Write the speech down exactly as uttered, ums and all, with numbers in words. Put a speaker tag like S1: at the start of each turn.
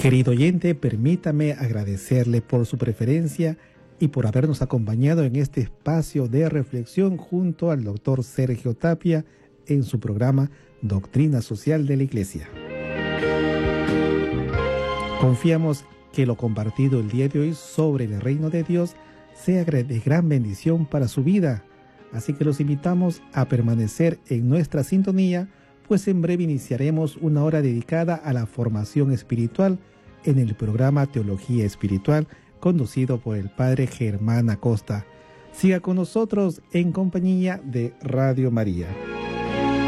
S1: Querido oyente, permítame agradecerle por su preferencia y por habernos acompañado en este espacio de reflexión junto al doctor Sergio Tapia en su programa Doctrina Social de la Iglesia. Confiamos que lo compartido el día de hoy sobre el reino de Dios sea de gran bendición para su vida. Así que los invitamos a permanecer en nuestra sintonía, pues en breve iniciaremos una hora dedicada a la formación espiritual en el programa Teología Espiritual, conducido por el Padre Germán Acosta. Siga con nosotros en compañía de Radio María.